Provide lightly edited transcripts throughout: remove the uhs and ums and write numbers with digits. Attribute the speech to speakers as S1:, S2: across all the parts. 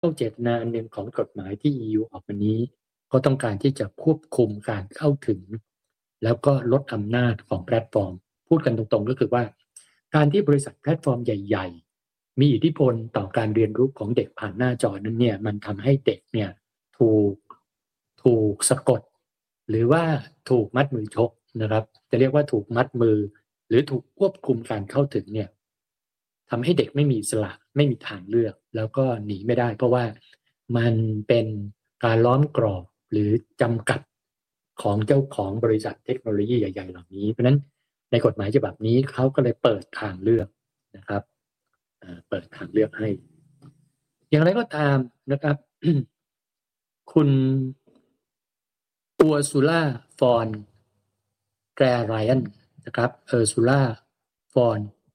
S1: เจตนาอันหนึ่งของกฎหมายที่ EU ออกมานี้ก็ต้องการที่จะควบคุมการเข้าถึงแล้วก็ลดอำนาจของแพลตฟอร์มพูดกันตรงๆก็คือว่าการที่บริษัทแพลตฟอร์มใหญ่ๆมีอิทธิพลต่อการเรียนรู้ของเด็กผ่านหน้าจอนั้นเนี่ยมันทำให้เด็กเนี่ยถูกถูกสะกดหรือว่าถูกมัดมือชกนะครับจะเรียกว่าถูกมัดมือหรือถูกควบคุมการเข้าถึงเนี่ยทำให้เด็กไม่มีอิสระไม่มีทางเลือกแล้วก็หนีไม่ได้เพราะว่ามันเป็นการล้อมกรอบหรือจำกัดของเจ้าของบริษัทเทคโนโลยีใหญ่ๆเหล่านี้เพราะฉะนั้นในกฎหมายฉบับนี้เขาก็เลยเปิดทางเลือกนะครับเปิดทางเลือกให้อย่างไรก็ตามนะครับ คุณอัวซูล่าฟอนแดรไรอันนะครับซูล่าฟอน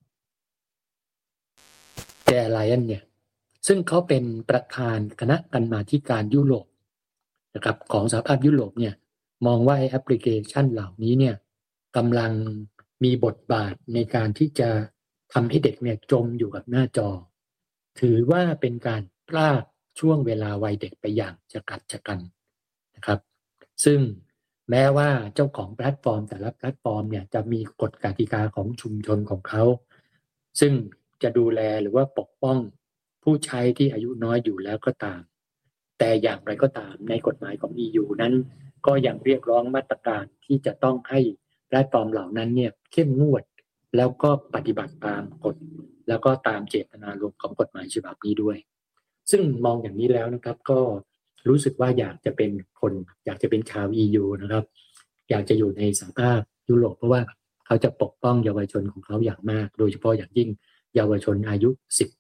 S1: แดรไรอันเนี่ยซึ่งเขาเป็นประธานคณะกรรมาธิการยุโรปนะครับของสหภาพยุโรปเนี่ยมองว่าแอปพลิเคชันเหล่านี้เนี่ยกำลังมีบทบาทในการที่จะทำให้เด็กเนี่ยจมอยู่กับหน้าจอถือว่าเป็นการพลาดช่วงเวลาวัยเด็กไปอย่างชะกันนะครับซึ่งแม้ว่าเจ้าของแพลตฟอร์มแต่ละแพลตฟอร์มเนี่ยจะมีกฎกติกาของชุมชนของเขาซึ่งจะดูแลหรือว่าปกป้องผู้ใช้ที่อายุน้อยอยู่แล้วก็ตามแต่อย่างไรก็ตามในกฎหมายของ EU นั้นก็ยังเรียกร้องมาตรการที่จะต้องให้แพลตฟอร์มเหล่านั้นเนี่ยเข้มงวดแล้วก็ปฏิบัติตามกฎแล้วก็ตามเจตนารมณ์ของกฎหมายฉบับนี้ด้วยซึ่งมองอย่างนี้แล้วนะครับก็รู้สึกว่าอยากจะเป็นชาว EU นะครับอยากจะอยู่ในสหภาพยุโรปเพราะว่าเขาจะปกป้องเยาวชนของเขาอย่างมากโดยเฉพาะอย่างยิ่งเยาวชนอายุ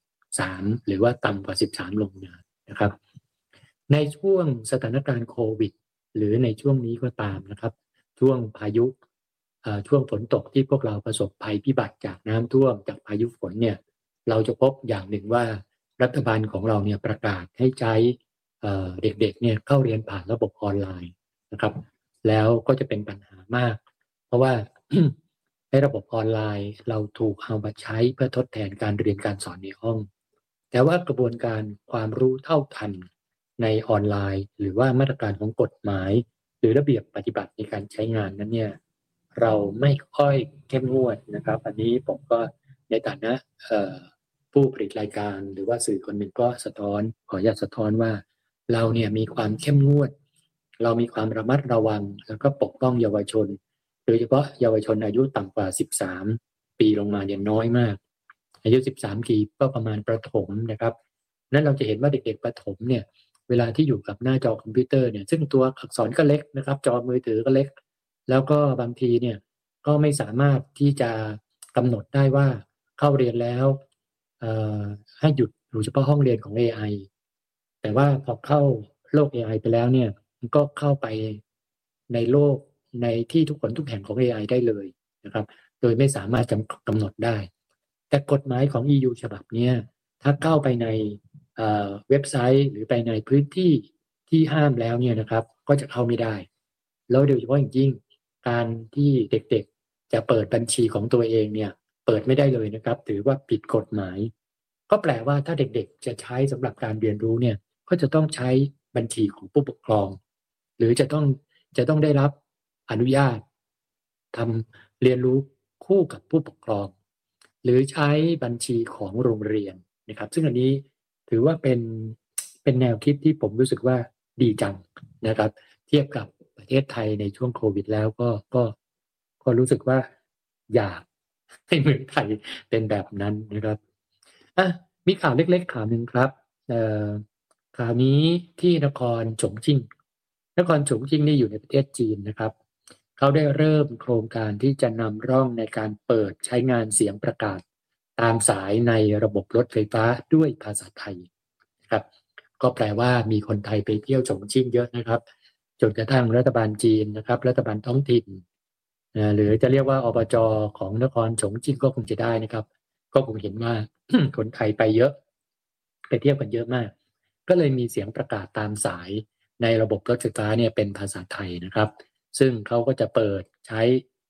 S1: 13หรือว่าต่ำกว่า13ลงมานะครับในช่วงสถานการณ์โควิดหรือในช่วงนี้ก็ตามนะครับช่วงพายุช่วงฝนตกที่พวกเราประสบภัยพิบัติจากน้ำท่วมจากพายุฝนเนี่ยเราจะพบอย่างหนึ่งว่ารัฐบาลของเราเนี่ยประกาศให้ใช้เด็กๆเนี่ยเข้าเรียนผ่านระบบออนไลน์นะครับแล้วก็จะเป็นปัญหามากเพราะว่า ในระบบออนไลน์เราถูกเอามาใช้เพื่อทดแทนการเรียนการสอนในห้องแต่ว่ากระบวนการความรู้เท่าทันในออนไลน์หรือว่ามาตรการของกฎหมายหรือระเบียบปฏิบัติในการใช้งานนั้นเนี่ยเราไม่ค่อยเข้มงวดนะครับอันนี้ผมก็ในฐานะผู้ผลิตรายการหรือว่าสื่อคนหนึ่งก็ขออนุญาตสะท้อนว่าเราเนี่ยมีความเข้มงวดเรามีความระมัดระวังแล้วก็ปกป้องเยาวชนโดยเฉพาะเยาวชนอายุต่ำกว่า13ปีลงมาเนี่ยน้อยมากอายุ13ปีก็ประมาณประถมนะครับนั้นเราจะเห็นว่าเด็กๆประถมเนี่ยเวลาที่อยู่กับหน้าจอคอมพิวเตอร์เนี่ยซึ่งตัวอักษรก็เล็กนะครับจอมือถือก็เล็กแล้วก็บางทีเนี่ยก็ไม่สามารถที่จะกำหนดได้ว่าเข้าเรียนแล้วให้หยุดอยู่เฉพาะห้องเรียนของ AI แต่ว่าพอเข้าโลก AI ไปแล้วเนี่ยมันก็เข้าไปในโลกในที่ทุกคนทุกแห่งของ AI ได้เลยนะครับโดยไม่สามารถกำหนดได้แต่กฎหมายของ EU ฉบับนี้ถ้าเข้าไปในเว็บไซต์หรือไปในพื้นที่ที่ห้ามแล้วเนี่ยนะครับก็จะเข้าไม่ได้แล้วโดยเฉพาะอย่างยิ่งการที่เด็กๆจะเปิดบัญชีของตัวเองเนี่ยเปิดไม่ได้เลยนะครับถือว่าผิดกฎหมายก็แปลว่าถ้าเด็กๆจะใช้สำหรับการเรียนรู้เนี่ยก็จะต้องใช้บัญชีของผู้ปกครองหรือจะต้องได้รับอนุญาตทำเรียนรู้คู่กับผู้ปกครองหรือใช้บัญชีของโรงเรียนนะครับซึ่งอันนี้ถือว่าเป็นแนวคิดที่ผมรู้สึกว่าดีจังนะครับเทียบกับประเทศไทยในช่วงโควิดแล้วก็รู้สึกว่าอยากให้เมืองไทยเป็นแบบนั้นนะครับอ่ะมีข่าวเล็กๆข่าวหนึ่งครับเอ่อข่าวนี้ที่นครฉงชิ่งนี่อยู่ในประเทศจีนนะครับเขาได้เริ่มโครงการที่จะนำร่องในการเปิดใช้งานเสียงประกาศตามสายในระบบรถไฟฟ้าด้วยภาษาไทยครับก็แปลว่ามีคนไทยไปเที่ยวฉงชิ่งเยอะนะครับจนกระทั่งรัฐบาลจีนนะครับรัฐบาลท้องถิ่นหรือจะเรียกว่าอบจของนครฉงชิ่งก็คงจะได้นะครับก็คงเห็นว่า คนไทยไปเยอะไปเที่ยวกันเยอะมากก็เลยมีเสียงประกาศตามสายในระบบรถไฟฟ้าเนี่ยเป็นภาษาไทยนะครับซึ่งเขาก็จะเปิดใช้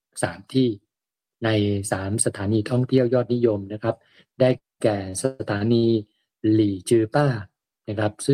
S1: 3ที่ใน3สถานีท่องเที่ยวยอดนิยมนะครับได้แก่สถานีหลี่จือป้านะครับ